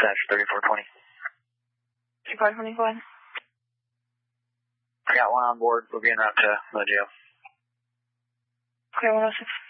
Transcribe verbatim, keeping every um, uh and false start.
Dispatch thirty-four twenty. thirty-four twenty, go ahead. I got one on board. We'll be en route to the jail. Okay, one oh six.